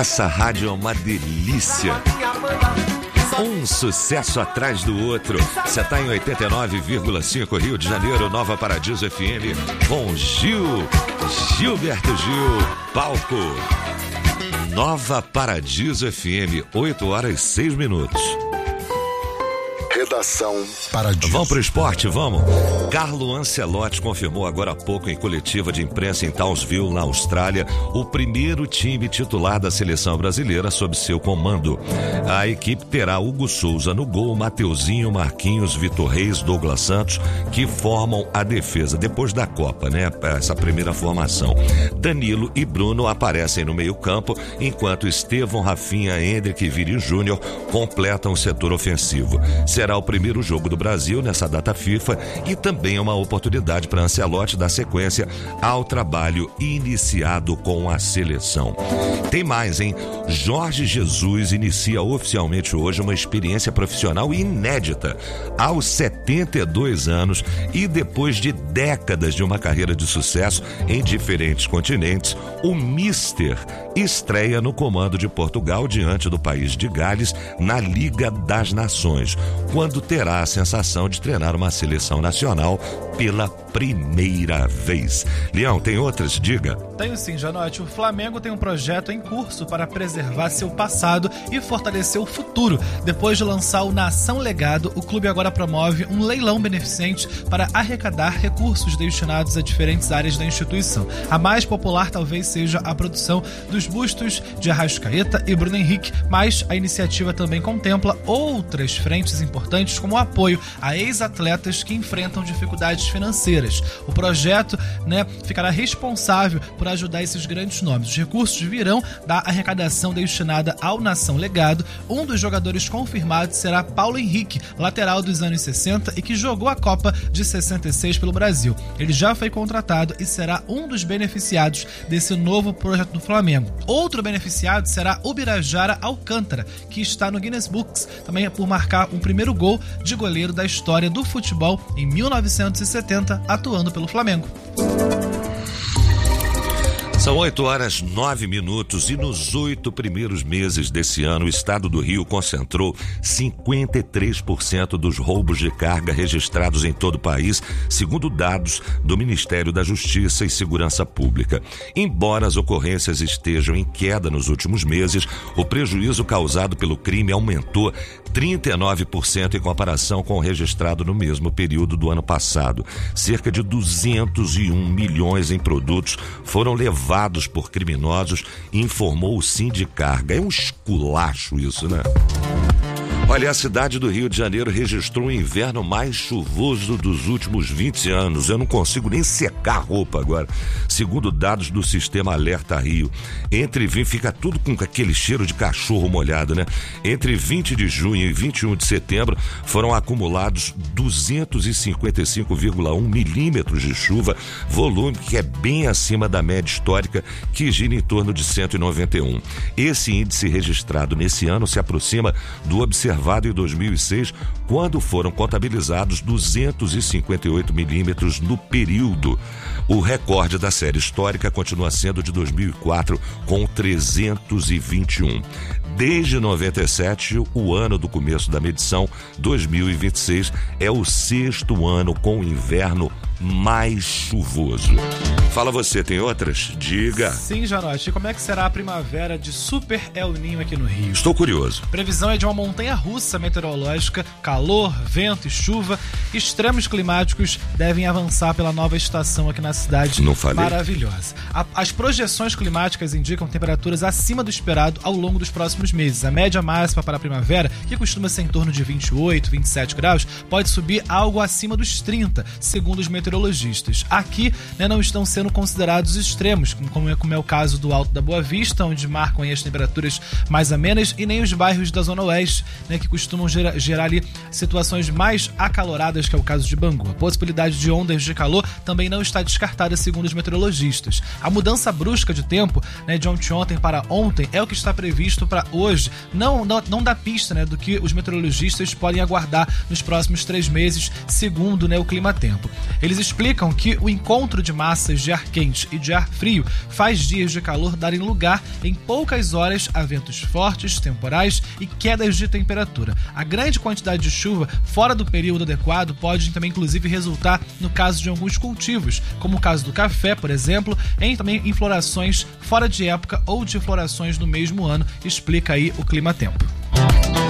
Essa rádio é uma delícia. Um sucesso atrás do outro. Você está em 89,5 Rio de Janeiro, Nova Paradiso FM, com Gilberto Gil, palco. Nova Paradiso FM, 8h06. Redação Paradiso. Vamos pro esporte, vamos. Carlo Ancelotti confirmou agora há pouco em coletiva de imprensa em Townsville, na Austrália, o primeiro time titular da seleção brasileira sob seu comando. A equipe terá Hugo Souza no gol, Mateuzinho, Marquinhos, Vitor Reis, Douglas Santos, que formam a defesa depois da Copa, né? Essa primeira formação. Danilo e Bruno aparecem no meio-campo, enquanto Estevão, Rafinha, Endrick e Vini Júnior completam o setor ofensivo. Será o primeiro jogo do Brasil nessa data FIFA e também é uma oportunidade para Ancelotti dar sequência ao trabalho iniciado com a seleção. Tem mais, hein? Jorge Jesus inicia oficialmente hoje uma experiência profissional inédita. Aos 72 anos e depois de décadas de uma carreira de sucesso em diferentes continentes, o Mister estreia no comando de Portugal diante do país de Gales na Liga das Nações, quando terá a sensação de treinar uma seleção nacional pela primeira vez. Leão, tem outras? Diga. Tenho sim, Janote. O Flamengo tem um projeto em curso para preservar seu passado e fortalecer o futuro. Depois de lançar o Nação Legado, o clube agora promove um leilão beneficente para arrecadar recursos destinados a diferentes áreas da instituição. A mais popular talvez seja a produção dos bustos de Arrascaeta e Bruno Henrique, mas a iniciativa também contempla outras frentes importantes, como o apoio a ex-atletas que enfrentam dificuldades financeiras. O projeto, ficará responsável por ajudar esses grandes nomes. Os recursos virão da arrecadação destinada ao Nação Legado. Um dos jogadores confirmados será Paulo Henrique, lateral dos anos 60 e que jogou a Copa de 66 pelo Brasil. Ele já foi contratado e será um dos beneficiados desse novo projeto do Flamengo. Outro beneficiado será o Birajara Alcântara, que está no Guinness Books, também por marcar um primeiro gol de goleiro da história do futebol em 1970, atuando pelo Flamengo. São 8h09 e nos 8 primeiros meses desse ano, o estado do Rio concentrou 53% dos roubos de carga registrados em todo o país, segundo dados do Ministério da Justiça e Segurança Pública. Embora as ocorrências estejam em queda nos últimos meses, o prejuízo causado pelo crime aumentou 39% em comparação com o registrado no mesmo período do ano passado. Cerca de 201 milhões em produtos foram levados por criminosos, informou o Sindicarga. É um esculacho isso, né? Olha, a cidade do Rio de Janeiro registrou o inverno mais chuvoso dos últimos 20 anos. Eu não consigo nem secar a roupa agora. Segundo dados do Sistema Alerta Rio, fica tudo com aquele cheiro de cachorro molhado, né? Entre 20 de junho e 21 de setembro foram acumulados 255,1 milímetros de chuva, volume que é bem acima da média histórica, que gira em torno de 191. Esse índice registrado nesse ano se aproxima do observado em 2006, quando foram contabilizados 258 milímetros no período. O recorde da série histórica continua sendo de 2004, com 321. Desde 97, o ano do começo da medição, 2026, é o 6º ano com inverno mais chuvoso. Fala você, tem outras? Diga. Sim, Janote. E como é que será a primavera de Super El Ninho aqui no Rio? Estou curioso. Previsão é de uma montanha-russa meteorológica, calor, vento e chuva. Extremos climáticos devem avançar pela nova estação aqui na cidade. Não falei. Maravilhosa. As projeções climáticas indicam temperaturas acima do esperado ao longo dos próximos meses. A média máxima para a primavera, que costuma ser em torno de 28, 27 graus, pode subir algo acima dos 30, segundo os meteorologistas. Aqui, não estão sendo considerados extremos, como é o caso do Alto da Boa Vista, onde marcam aí as temperaturas mais amenas, e nem os bairros da Zona Oeste, que costumam gerar ali situações mais acaloradas, que é o caso de Bangu. A possibilidade de ondas de calor também não está descartada, segundo os meteorologistas. A mudança brusca de tempo, de ontem para ontem, é o que está previsto para hoje. Não dá pista, do que os meteorologistas podem aguardar nos próximos 3 meses, segundo o Climatempo. Eles explicam que o encontro de massas de ar quente e de ar frio faz dias de calor darem lugar em poucas horas a ventos fortes, temporais e quedas de temperatura. A grande quantidade de chuva fora do período adequado pode também inclusive resultar no caso de alguns cultivos, como o caso do café, por exemplo, também em florações fora de época ou de florações no mesmo ano, explica aí o Climatempo.